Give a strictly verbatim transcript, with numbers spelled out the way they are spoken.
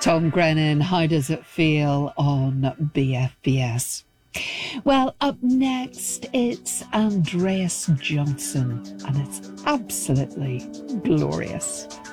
Tom Grennan, How Does It Feel on B F B S. Well, up next, it's Andreas Johnson, and it's absolutely glorious.